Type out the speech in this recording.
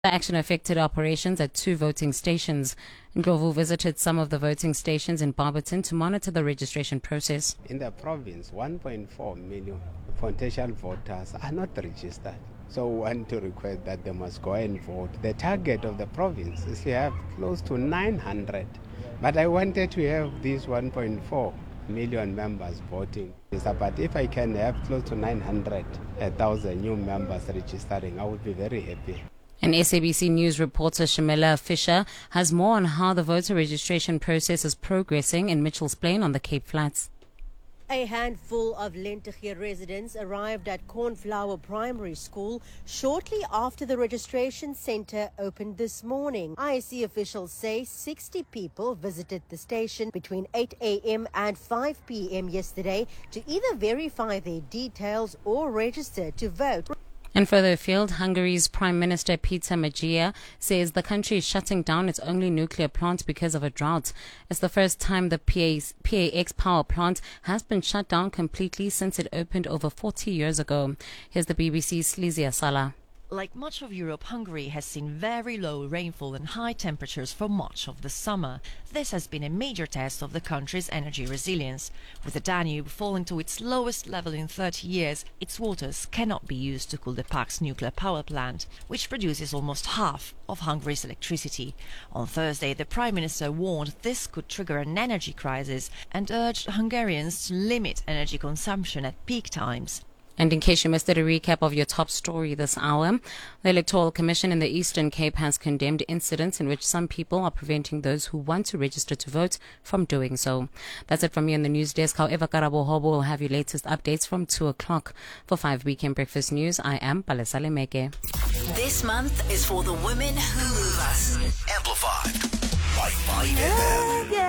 The action affected operations at 2 voting stations. Ndlovu visited some of the voting stations in Barberton to monitor the registration process. In the province, 1.4 million potential voters are not registered. So we want to request that they must go and vote. The target of the province is to have close to 900. But I wanted to have these 1.4 million members voting. But if I can have close to 900,000 new members registering, I would be very happy. And SABC News reporter Shamila Fisher has more on how the voter registration process is progressing in Mitchell's Plain on the Cape Flats. A handful of Lentegeur residents arrived at Cornflower Primary School shortly after the registration centre opened this morning. IEC officials say 60 people visited the station between 8 a.m. and 5 p.m. yesterday to either verify their details or register to vote. And further afield, Hungary's Prime Minister Peter Majia says the country is shutting down its only nuclear plant because of a drought. It's the first time the PAX power plant has been shut down completely since it opened over 40 years ago. Here's the BBC's Slizia Sala. Like much of Europe, Hungary has seen very low rainfall and high temperatures for much of the summer. This has been a major test of the country's energy resilience. With the Danube falling to its lowest level in 30 years, its waters cannot be used to cool the Paks nuclear power plant, which produces almost half of Hungary's electricity. On Thursday, the Prime Minister warned this could trigger an energy crisis and urged Hungarians to limit energy consumption at peak times. And in case you missed it, a recap of your top story this hour. The Electoral Commission in the Eastern Cape has condemned incidents in which some people are preventing those who want to register to vote from doing so. That's it from me on the news desk. However, Karabo Hobo will have your latest updates from 2 o'clock. For 5 Weekend Breakfast News, I am Palesa Lemeke. This month is for the women who move us. Amplified by 5FM.